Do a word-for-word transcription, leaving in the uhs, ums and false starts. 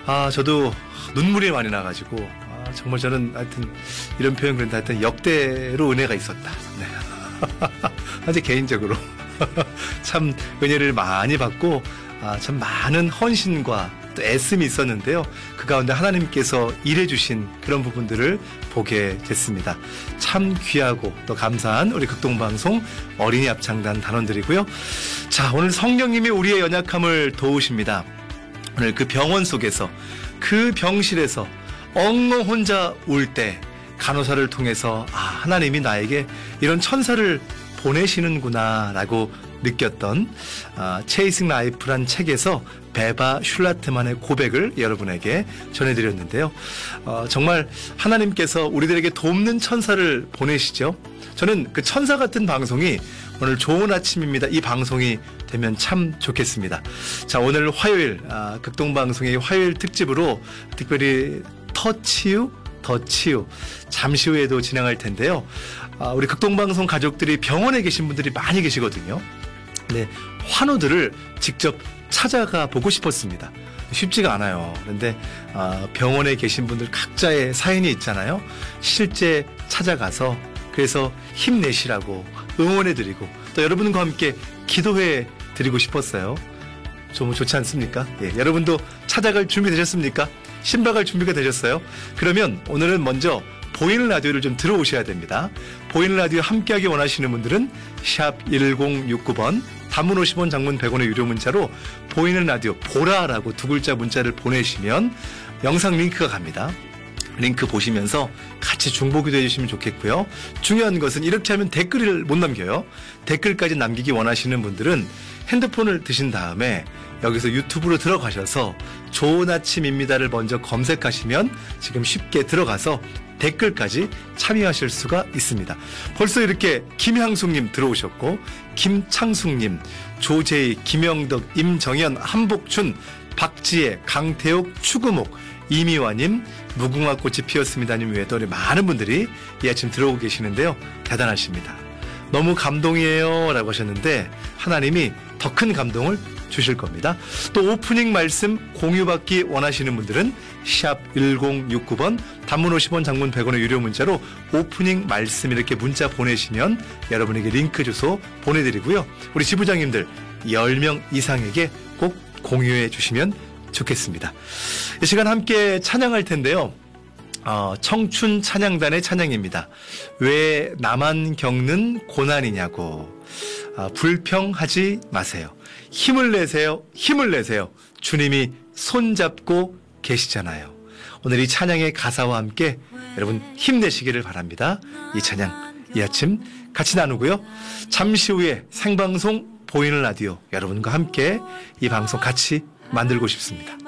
아, 저도 눈물이 많이 나가지고, 아, 정말 저는 하여튼, 이런 표현 그런데 하여튼 역대로 은혜가 있었다. 네. 아주 개인적으로. 참 은혜를 많이 받고, 아, 참 많은 헌신과 또 애씀이 있었는데요. 그 가운데 하나님께서 일해주신 그런 부분들을 보게 됐습니다. 참 귀하고 또 감사한 우리 극동방송 어린이 합창단 단원들이고요. 자, 오늘 성령님이 우리의 연약함을 도우십니다. 오늘 그 병원 속에서 그 병실에서 엉엉 혼자 울 때 간호사를 통해서 아, 하나님이 나에게 이런 천사를 보내시는구나 라고 느꼈던 아, 체이싱 라이프란 책에서 베바 슐라트만의 고백을 여러분에게 전해드렸는데요. 어, 정말 하나님께서 우리들에게 돕는 천사를 보내시죠. 저는 그 천사 같은 방송이 오늘 좋은 아침입니다. 이 방송이 되면 참 좋겠습니다. 자, 오늘 화요일 아, 극동방송의 화요일 특집으로 특별히 터치유 더 치유 잠시 후에도 진행할 텐데요. 아, 우리 극동방송 가족들이 병원에 계신 분들이 많이 계시거든요. 네, 환우들을 직접 찾아가 보고 싶었습니다. 쉽지가 않아요. 그런데 아, 병원에 계신 분들 각자의 사연이 있잖아요. 실제 찾아가서 그래서 힘내시라고 응원해드리고 또 여러분과 함께 기도해 드리고 싶었어요. 좀 좋지 않습니까? 예, 여러분도 찾아갈 준비 되셨습니까? 신박할 준비가 되셨어요? 그러면 오늘은 먼저 보이는 라디오를 좀 들어오셔야 됩니다. 보이는 라디오 함께하기 원하시는 분들은 샵 일공육구 번 단문 오십 원 장문 백 원의 유료 문자로 보이는 라디오 보라라고 두 글자 문자를 보내시면 영상 링크가 갑니다. 링크 보시면서 같이 중보기도 해주시면 좋겠고요. 중요한 것은 이렇게 하면 댓글을 못 남겨요. 댓글까지 남기기 원하시는 분들은 핸드폰을 드신 다음에 여기서 유튜브로 들어가셔서 좋은 아침입니다를 먼저 검색하시면 지금 쉽게 들어가서 댓글까지 참여하실 수가 있습니다. 벌써 이렇게 김향숙님 들어오셨고 김창숙님, 조재희, 김영덕, 임정현, 한복춘, 박지혜, 강태옥, 추구목, 이미화님, 무궁화꽃이 피었습니다님 외에도 많은 분들이 이 아침 들어오고 계시는데요. 대단하십니다. 너무 감동이에요 라고 하셨는데 하나님이 더 큰 감동을 주실 겁니다. 또 오프닝 말씀 공유받기 원하시는 분들은 샵 일공육구 번 단문 오십 원 장문 백 원의 유료 문자로 오프닝 말씀 이렇게 문자 보내시면 여러분에게 링크 주소 보내드리고요. 우리 지부장님들 열 명 이상에게 꼭 공유해 주시면 좋겠습니다. 이 시간 함께 찬양할 텐데요. 어, 청춘 찬양단의 찬양입니다. 왜 나만 겪는 고난이냐고. 아, 불평하지 마세요. 힘을 내세요. 힘을 내세요. 주님이 손잡고 계시잖아요. 오늘 이 찬양의 가사와 함께 여러분 힘내시기를 바랍니다. 이 찬양 이 아침 같이 나누고요. 잠시 후에 생방송 보이는 라디오 여러분과 함께 이 방송 같이 만들고 싶습니다.